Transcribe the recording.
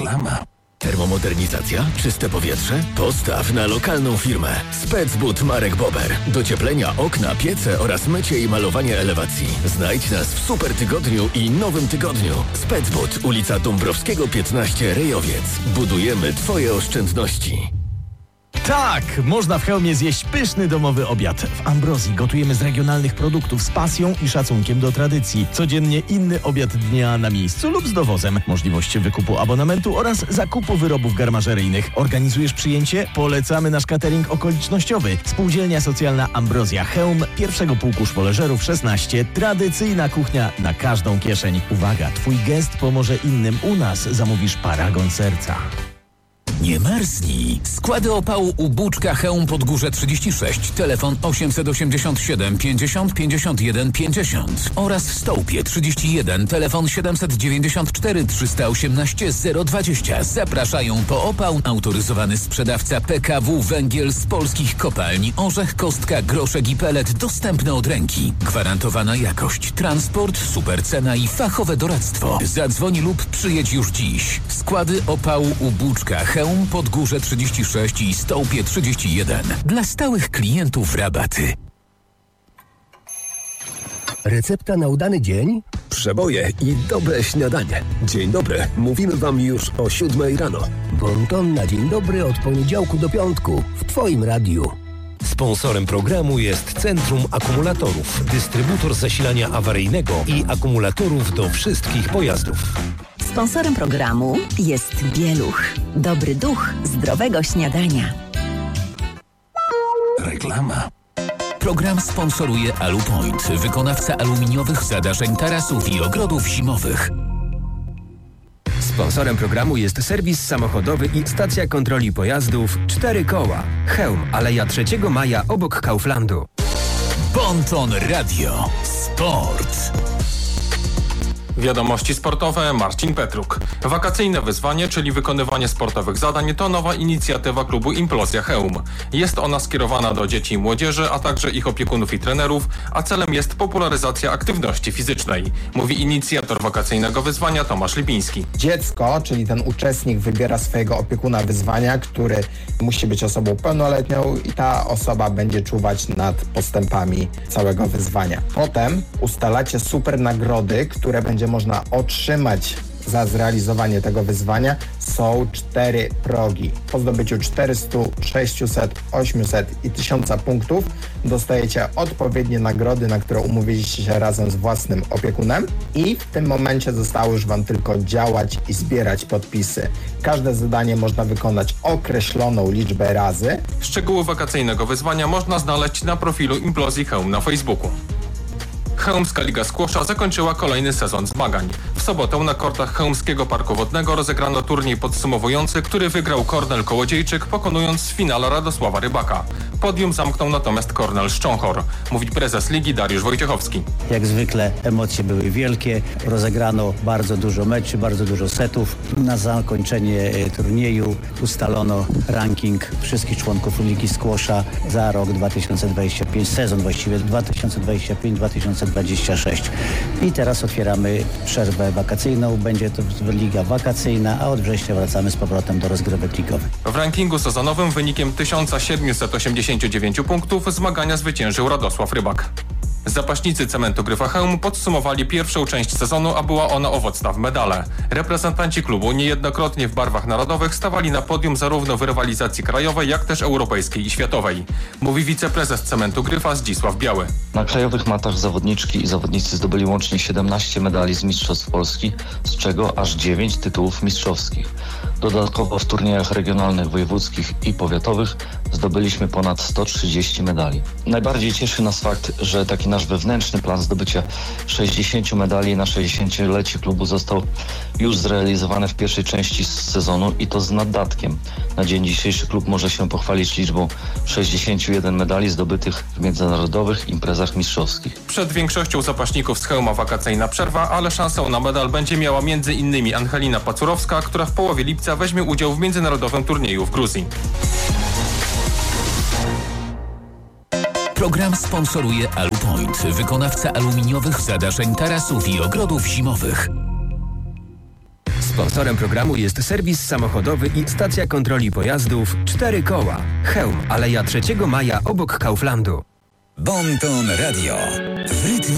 Reklama. Termomodernizacja? Czyste powietrze? Postaw na lokalną firmę. Specbud Marek Bober. Docieplenia, okna, piece oraz mycie i malowanie elewacji. Znajdź nas w Super Tygodniu i Nowym Tygodniu. Specbud, ulica Dąbrowskiego 15, Rejowiec. Budujemy Twoje oszczędności. Tak! Można w Chełmie zjeść pyszny domowy obiad. W Ambrozji gotujemy z regionalnych produktów z pasją i szacunkiem do tradycji. Codziennie inny obiad dnia na miejscu lub z dowozem. Możliwość wykupu abonamentu oraz zakupu wyrobów garmażeryjnych. Organizujesz przyjęcie? Polecamy nasz catering okolicznościowy. Spółdzielnia Socjalna Ambrozja Chełm, 1. Pułku Szwoleżerów 16. Tradycyjna kuchnia na każdą kieszeń. Uwaga, Twój gest pomoże innym. U nas zamówisz paragon serca. Nie marznij. Składy opału u Buczka Chełm Podgórze 36, telefon 887 50 51 50 oraz Stołpie 31, telefon 794 318 020. Zapraszają po opał autoryzowany sprzedawca PKW Węgiel z polskich kopalni Orzech, Kostka, Groszek i Pelet, dostępne od ręki. Gwarantowana jakość, transport, super cena i fachowe doradztwo. Zadzwoń lub przyjedź już dziś. Składy opału u Buczka Chełm Podgórze 36 i Stołpie 31. Dla stałych klientów rabaty. Recepta na udany dzień? Przeboje i dobre śniadanie. Dzień dobry, mówimy Wam już o 7 rano. Bon ton na dzień dobry od poniedziałku do piątku w Twoim radiu. Sponsorem programu jest Centrum Akumulatorów, dystrybutor zasilania awaryjnego i akumulatorów do wszystkich pojazdów. Sponsorem programu jest Bieluch. Dobry duch zdrowego śniadania. Reklama. Program sponsoruje Alupoint, wykonawca aluminiowych zadaszeń tarasów i ogrodów zimowych. Sponsorem programu jest serwis samochodowy i stacja kontroli pojazdów 4 koła. Chełm, Aleja 3 Maja obok Kauflandu. Bonton Radio. Sport. Wiadomości sportowe, Marcin Petruk. Wakacyjne wyzwanie, czyli wykonywanie sportowych zadań, to nowa inicjatywa klubu Implozja Chełm. Jest ona skierowana do dzieci i młodzieży, a także ich opiekunów i trenerów, a celem jest popularyzacja aktywności fizycznej. Mówi inicjator wakacyjnego wyzwania Tomasz Lipiński. Dziecko, czyli ten uczestnik, wybiera swojego opiekuna wyzwania, który musi być osobą pełnoletnią i ta osoba będzie czuwać nad postępami całego wyzwania. Potem ustalacie super nagrody, które będzie można otrzymać za zrealizowanie tego wyzwania. Są 4 progi. Po zdobyciu 400, 600, 800 i 1000 punktów dostajecie odpowiednie nagrody, na które umówiliście się razem z własnym opiekunem i w tym momencie zostało już Wam tylko działać i zbierać podpisy. Każde zadanie można wykonać określoną liczbę razy. Szczegóły wakacyjnego wyzwania można znaleźć na profilu Implozji Chełm na Facebooku. Chełmska Liga Squasha zakończyła kolejny sezon zmagań. W sobotę na kortach Chełmskiego Parku Wodnego rozegrano turniej podsumowujący, który wygrał Kornel Kołodziejczyk, pokonując w finale Radosława Rybaka. Podium zamknął natomiast Kornel Szcząchor, mówi prezes ligi Dariusz Wojciechowski. Jak zwykle emocje były wielkie, rozegrano bardzo dużo meczy, bardzo dużo setów. Na zakończenie turnieju ustalono ranking wszystkich członków Ligi Squasha za rok 2025, sezon właściwie 2025-2026. I teraz otwieramy przerwę wakacyjną, będzie to liga wakacyjna, a od września wracamy z powrotem do rozgrywek ligowych. W rankingu sezonowym wynikiem 1789 punktów zmagania zwyciężył Radosław Rybak. Zapaśnicy Cementu Gryfa Chełm podsumowali pierwszą część sezonu, a była ona owocna w medale. Reprezentanci klubu niejednokrotnie w barwach narodowych stawali na podium zarówno w rywalizacji krajowej, jak też europejskiej i światowej. Mówi wiceprezes Cementu Gryfa Zdzisław Biały. Na krajowych matach zawodniczki i zawodnicy zdobyli łącznie 17 medali z Mistrzostw Polski, z czego aż 9 tytułów mistrzowskich. Dodatkowo w turniejach regionalnych, wojewódzkich i powiatowych zdobyliśmy ponad 130 medali. Najbardziej cieszy nas fakt, że taki nasz wewnętrzny plan zdobycia 60 medali na 60-lecie klubu został już zrealizowany w pierwszej części sezonu i to z naddatkiem. Na dzień dzisiejszy klub może się pochwalić liczbą 61 medali zdobytych w międzynarodowych imprezach mistrzowskich. Przed większością zapaśników z Chełma wakacyjna przerwa, ale szansę na medal będzie miała m.in. Angelina Pacurowska, która w połowie lipca weźmie udział w międzynarodowym turnieju w Gruzji. Program sponsoruje Alupoint, wykonawca aluminiowych zadaszeń tarasów i ogrodów zimowych. Sponsorem programu jest serwis samochodowy i stacja kontroli pojazdów 4 koła. Chełm, Aleja 3 Maja obok Kauflandu. Bon Ton Radio. W rytmie